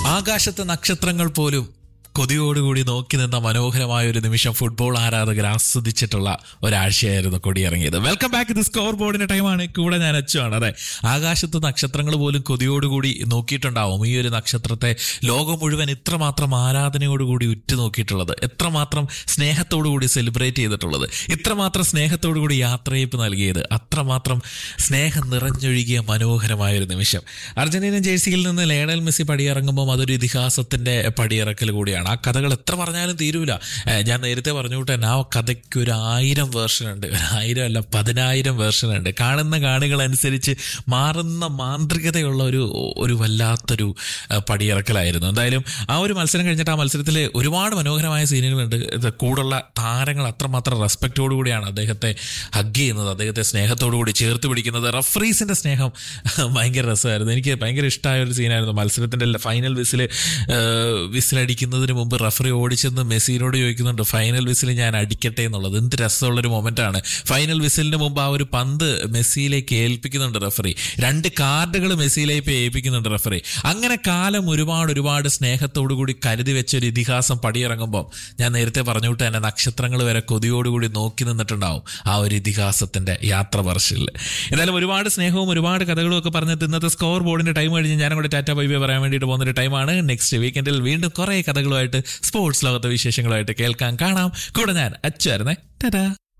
ആകാശത്തെ നക്ഷത്രങ്ങൾ പോലും കൊതിയോടുകൂടി നോക്കി നിന്ന മനോഹരമായ ഒരു നിമിഷം ഫുട്ബോൾ ആരാധകർ ആസ്വദിച്ചിട്ടുള്ള ഒരാഴ്ചയായിരുന്നു കൊടിയിറങ്ങിയത്. Welcome back. ഇത് സ്കോർ ബോർഡിന്റെ ടൈമാണ്. കൂടെ ഞാൻ അച്ചുവാണ്. അതെ, ആകാശത്ത് നക്ഷത്രങ്ങൾ പോലും കൊതിയോടുകൂടി നോക്കിയിട്ടുണ്ടാവും ഈ ഒരു നക്ഷത്രത്തെ. ലോകം മുഴുവൻ ഇത്രമാത്രം ആരാധനയോടുകൂടി ഉറ്റുനോക്കിയിട്ടുള്ളത്, എത്രമാത്രം സ്നേഹത്തോടുകൂടി സെലിബ്രേറ്റ് ചെയ്തിട്ടുള്ളത്, ഇത്രമാത്രം സ്നേഹത്തോടുകൂടി യാത്രയപ്പ് നൽകിയത്, അത്രമാത്രം സ്നേഹം നിറഞ്ഞൊഴുകിയ മനോഹരമായ ഒരു നിമിഷം. അർജന്റീനൻ ജേഴ്സിയിൽ നിന്ന് ലയണൽ മെസ്സി പടിയിറങ്ങുമ്പോൾ അതൊരു ഇതിഹാസത്തിന്റെ പടിയിറക്കൽ കൂടിയാണ്. ആ കഥകൾ എത്ര പറഞ്ഞാലും തീരൂല. ഞാൻ നേരത്തെ പറഞ്ഞു തന്നെ ആ കഥയ്ക്ക് 1000 വേർഷൻ ഉണ്ട്. 1000 അല്ല 10,000 വേർഷൻ ഉണ്ട്. കാണുന്ന കാണികളനുസരിച്ച് മാറുന്ന മാന്ത്രികതയുള്ള ഒരു വല്ലാത്തൊരു പടിയിറക്കലായിരുന്നു. എന്തായാലും ആ ഒരു മത്സരം കഴിഞ്ഞിട്ട് ആ മത്സരത്തിൽ ഒരുപാട് മനോഹരമായ സീനുകളുണ്ട്. കൂടുള്ള താരങ്ങൾ അത്രമാത്രം റെസ്പെക്റ്റോടു കൂടിയാണ് അദ്ദേഹത്തെ ഹഗ് ചെയ്യുന്നത്, അദ്ദേഹത്തെ സ്നേഹത്തോടു കൂടി ചേർത്ത് പിടിക്കുന്നത്. റഫറീസിന്റെ സ്നേഹം ഭയങ്കര രസമായിരുന്നു. എനിക്ക് ഭയങ്കര ഇഷ്ടമായ ഒരു സീനായിരുന്നു. മത്സരത്തിന്റെ ഫൈനൽ വിസിലടിക്കുന്നതിന് മുമ്പ് റഫറി ഓടിച്ചെന്ന് മെസ്സിനോട് ചോദിക്കുന്നുണ്ട്, ഫൈനൽ വിസിൽ ഞാൻ അടിക്കട്ടെ എന്നുള്ളത്. എന്ത് രസമുള്ളൊരു മൊമെന്റ് ആണ്. ഫൈനൽ വിസിലിന് മുമ്പ് ആ ഒരു പന്ത് മെസ്സിയിലേക്ക് ഏൽപ്പിക്കുന്നുണ്ട് റഫറി. 2 കാർഡുകൾ മെസ്സിയിലേക്ക് ഏൽപ്പിക്കുന്നുണ്ട് റഫറി. അങ്ങനെ കാലം ഒരുപാട് സ്നേഹത്തോടു കൂടി കരുതി വെച്ച ഒരു ഇതിഹാസം പടിയിറങ്ങുമ്പോൾ ഞാൻ നേരത്തെ പറഞ്ഞുവിട്ട് തന്നെ നക്ഷത്രങ്ങൾ വരെ കൊതിയോടുകൂടി നോക്കി നിന്നിട്ടുണ്ടാവും ആ ഒരു ഇതിഹാസത്തിന്റെ യാത്ര പറച്ചിൽ. എന്തായാലും ഒരുപാട് സ്നേഹവും ഒരുപാട് കഥകളും ഒക്കെ പറഞ്ഞിട്ട് ഇന്നത്തെ സ്കോർ ബോർഡിന്റെ ടൈം കഴിഞ്ഞ് ഞാനും കൂടെ ടാറ്റ ബൈ ബൈ പറയാൻ വേണ്ടിയിട്ട് പോകുന്നൊരു ടൈമാണ്. നെക്സ്റ്റ് വീക്കെൻഡിൽ വീണ്ടും കുറെ കഥകളുമായിട്ട് സ്പോർട്സ് ലോകത്തെ വിശേഷങ്ങളുമായിട്ട് കേൾക്കാൻ കാണാം. കൂടെ ഞാൻ അച്ചായിരുന്നേ. ടാറ്റാ.